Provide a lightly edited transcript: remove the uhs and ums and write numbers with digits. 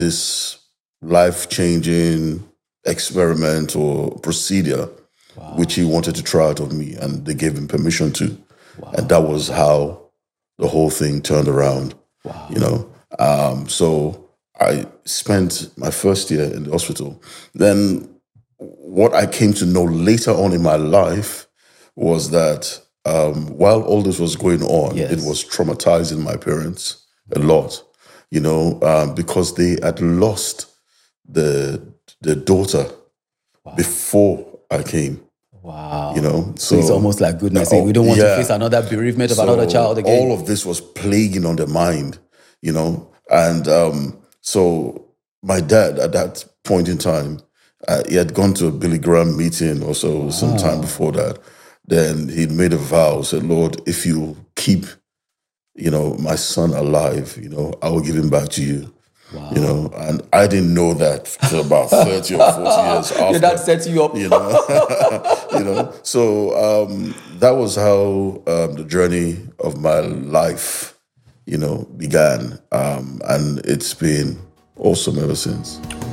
this life-changing experiment or procedure, which he wanted to try out of me, and they gave him permission to. And that was how the whole thing turned around, you know. So I spent my first year in the hospital. Then what I came to know later on in my life was that while all this was going on, it was traumatizing my parents a lot, you know, because they had lost the daughter before I came. Wow. You know, so it's almost like goodness. We don't want to face another bereavement of another child again. All of this was plaguing on their mind, you know, and so my dad at that point in time, he had gone to a Billy Graham meeting or so some time before that. Then he'd made a vow, said, Lord, if you keep, you know, my son alive, you know, I will give him back to you. You know, and I didn't know that till about 30 or 40 years after. Your dad set you up. You know, you know. So that was how the journey of my life, you know, began. And it's been awesome ever since.